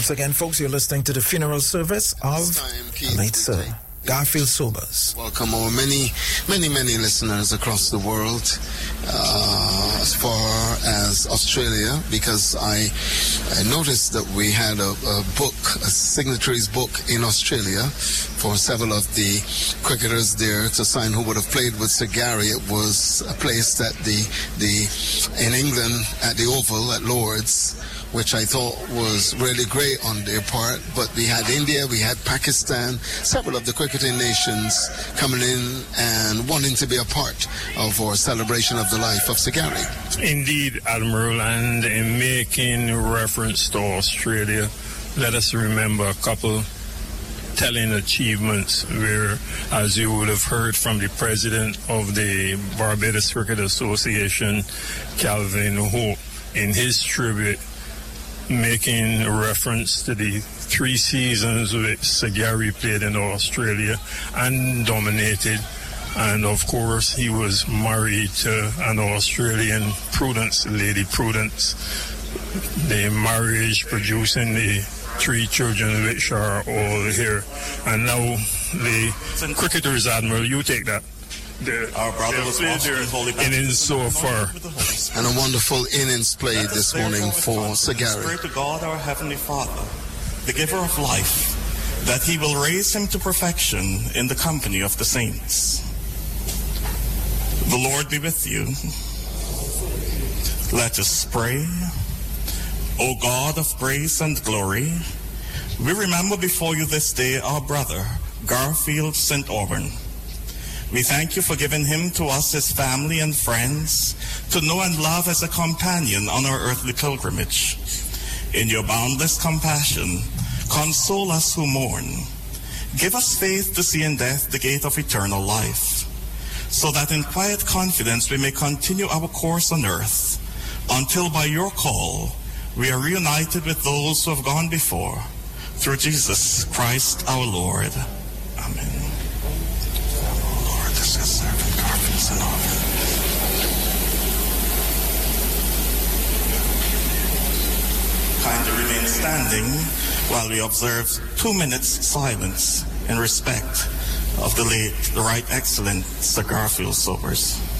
Once again, folks, you're listening to the funeral service of late Sir Garfield Sobers. Welcome our many listeners across the world, as far as Australia, because I noticed that we had a book, a signatories book in Australia for several of the cricketers there to sign who would have played with Sir Gary. It was placed at in England at the Oval at Lord's, which I thought was really great on their part. But we had India, we had Pakistan, several of the cricketing nations coming in and wanting to be a part of our celebration of the life of Sir Gary. Indeed, Admiral, and in making reference to Australia, let us remember a couple telling achievements where, as you would have heard from the president of the Barbados Cricket Association, Calvin Hope, in his tribute, making reference to the 3 seasons which Sir Gary played in Australia and dominated. And of course, he was married to an Australian, Prudence, Lady Prudence. The marriage producing the 3 children which are all here. And now the cricketers, Admiral, you take that. Our brother was innings so far. And a wonderful innings played this morning for Sir Gary. Pray to God, our Heavenly Father, the giver of life, that He will raise him to perfection in the company of the saints. The Lord be with you. Let us pray. O God of grace and glory, we remember before you this day our brother, Garfield St. Auburn. We thank you for giving him to us, his family and friends, to know and love as a companion on our earthly pilgrimage. In your boundless compassion, console us who mourn. Give us faith to see in death the gate of eternal life, so that in quiet confidence we may continue our course on earth, until by your call we are reunited with those who have gone before, through Jesus Christ our Lord. Amen. Servant Garfield St. Auburn. Kindly remain standing while we observe 2 minutes silence in respect of the late, the Right Excellent Sir Garfield Sobers.